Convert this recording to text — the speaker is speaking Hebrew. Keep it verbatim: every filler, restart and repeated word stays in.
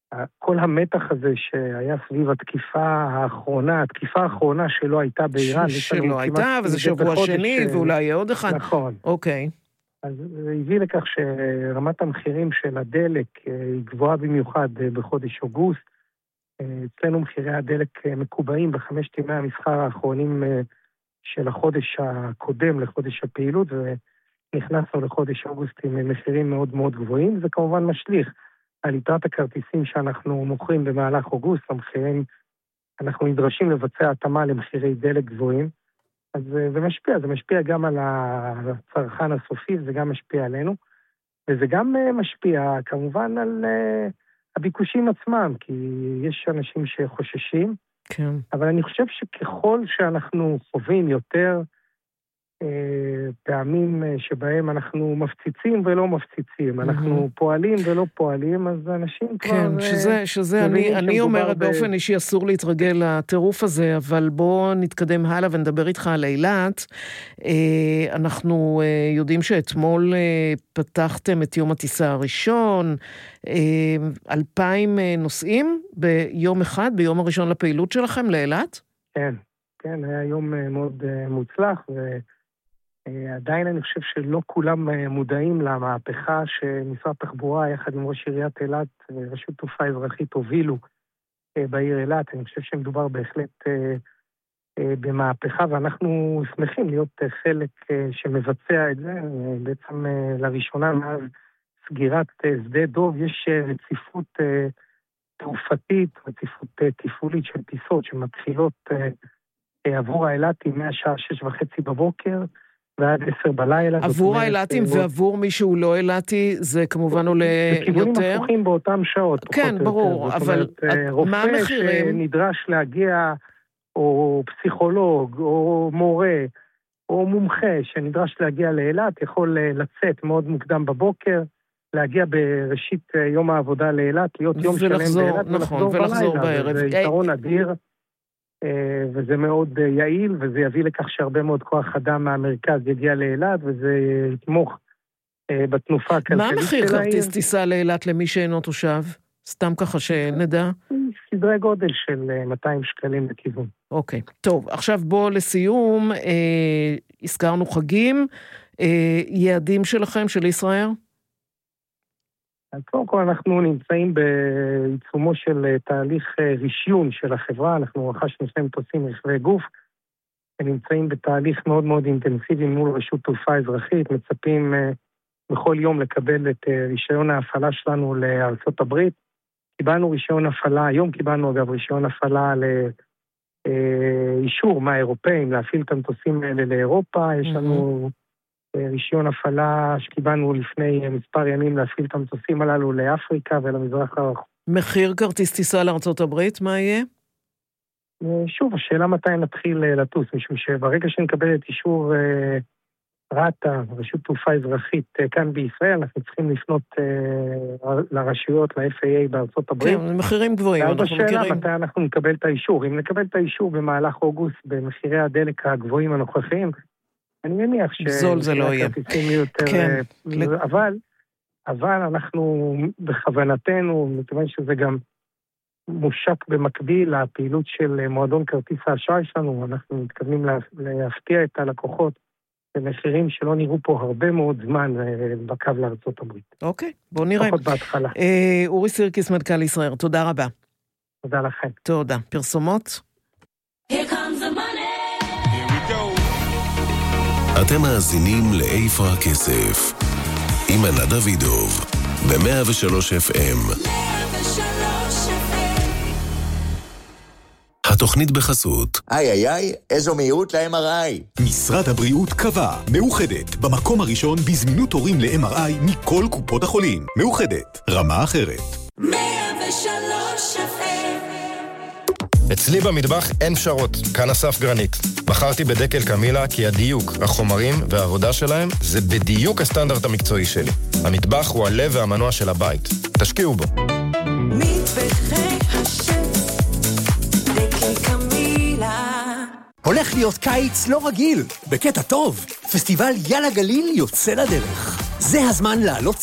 כל המתח הזה שהיה סביב התקיפה האחרונה, התקיפה האחרונה שלא הייתה באיראן. שלא הייתה, וזה שבוע שני, ואולי יהיה עוד אחד. נכון. אוקיי. אז זה הביא לכך שרמת המחירים של הדלק היא גבוהה במיוחד בחודש אוגוסט. אצלנו מחירי הדלק מקובעים בחמשת ימי המסחר האחרונים של החודש הקודם לחודש הפעילות, ונכנסנו לחודש אוגוסט עם מחירים מאוד מאוד גבוהים. זה כמובן משליך על יתרת הכרטיסים שאנחנו מוכרים במהלך אוגוסט. המחירים, אנחנו נדרשים לבצע התאמה למחירי דלק גבוהים. אז זה משפיע, זה משפיע גם על הצרכן הסופי, זה גם משפיע עלינו, וזה גם משפיע כמובן על הביקושים עצמם, כי יש אנשים שחוששים, כן. אבל אני חושב שככל שאנחנו חווים יותר אה, פעמים שבהם אנחנו מפציצים ולא מפציצים, אנחנו mm-hmm. פועלים ולא פועלים, אז אנשים כן, כבר... כן, שזה, שזה אני, אני אומרת ב... באופן אישי אסור להתרגל לטירוף הזה, אבל בואו נתקדם הלאה ונדבר איתך על אילת. אה, אנחנו אה, יודעים שאתמול אה, פתחתם את יום הטיסה הראשון, אה, אלפיים אה, נוסעים ביום אחד, ביום הראשון לפעילות שלכם לאילת? כן, כן, היה יום אה, מאוד אה, מוצלח, ו... עדיין אני חושב שלא כולם מודעים למהפכה שמשרד התחבורה יחד עם ראש עיריית אילת ורשות תעופה אזרחית הובילו בעיר אילת. אני חושב שמדובר בהחלט במהפכה, ואנחנו שמחים להיות חלק שמבצע את זה. בעצם לראשונה מאז סגירת שדה דוב יש רציפות תעופתית, רציפות תפעולית של טיסות שמתחילות עבור האילתים מהשעה שש וחצי בבוקר, ועד עשר בלילה. עבור האילתים ועבור מי שהוא לא אילתי, זה כמובן עולה יותר? בכיוונים הפוכים באותם שעות. כן, ברור, אבל מה המחירים? רופא שנדרש להגיע, או פסיכולוג, או מורה, או מומחה שנדרש להגיע לאילת, יכול לצאת מאוד מוקדם בבוקר, להגיע בראשית יום העבודה לאילת, להיות יום שלם באילת, נכון, ולחזור בערב. זה יתרון אדיר. וזה מאוד יעיל, וזה יביא לכך שהרבה מאוד כוח אדם מהמרכז יגיע לאילת, וזה יתמוך בתנופה הכלכלית שלהם. מה מחיר כרטיס טיסה לאילת למי שאינו תושב? סתם ככה שנדע. סדרי גודל של מאתיים שקלים בכיוון. אוקיי, טוב, עכשיו בוא לסיום, אה, הזכרנו חגים, אה, יעדים שלכם, של ישראל? אז קודם כל אנחנו נמצאים בעיצומו של תהליך רישיון של החברה, אנחנו רכשנו שני מטוסים רכבי גוף, ונמצאים בתהליך מאוד מאוד אינטנסיבי מול רשות תעופה אזרחית, מצפים בכל יום לקבל את רישיון ההפעלה שלנו לארצות הברית. קיבלנו רישיון הפעלה, היום קיבלנו אגב רישיון הפעלה לאישור מהאירופאים, להפעיל את המטוסים האלה לאירופה, יש לנו... רישיון הפעלה שקיבלנו לפני מספר ימים להפעיל את המטוסים הללו לאפריקה ולמזרח הרחוק. מחיר כרטיס טיסה לארצות הברית, מה יהיה? שוב, השאלה מתי נתחיל לטוס, משום שברגע שנקבל את אישור רט"א, רשות תעופה אזרחית כאן בישראל, אנחנו צריכים לפנות לרשויות, ל-אף איי איי בארצות הברית. כן, מחירים גבוהים, אנחנו מכירים. השאלה מתי אנחנו נקבל את האישור. אם נקבל את האישור במהלך אוגוסט במחירי הדלק הגבוהים הנוכחיים, אני מניח ש... זול זה לא יהיה. כן. אבל, אבל אנחנו בכוונתנו, מכיוון שזה גם מושק במקביל לפעילות של מועדון כרטיס האשראי שלנו, אנחנו מתכוונים להפתיע את הלקוחות במחירים שלא נראו פה הרבה מאוד זמן בקו לארצות הברית. אוקיי, בוא נראה. לפחות בהתחלה. אה, אורי סירקיס, מנכ"ל ישראל, תודה רבה. תודה לכם. תודה. פרסומות? Here comes the money. אתם מאזינים לאיפה הכסף עם ענת דוידוב ב-מאה ושלוש אף אם. התוכנית בחסות. איי איי איי, איזו מהירות ל-אם אר איי. משרד הבריאות קבע, מאוחדת, במקום הראשון בזמינות תורים ל-אם אר איי מכל קופות החולים. מאוחדת, רמה אחרת. מאה ושלוש אף אם. אצלי במטבח אין פשרות, כאן אסף גרנית. בחרתי בדקל קמילה כי הדיוק, החומרים והעבודה שלהם זה בדיוק הסטנדרט המקצועי שלי. המטבח הוא הלב והמנוע של הבית. תשקיעו בו. מטבחי השף, דקל קמילה. הולך להיות קיץ לא רגיל, בקטע טוב. פסטיבל יאללה גליל יוצא לדרך. זה הזמן לעלות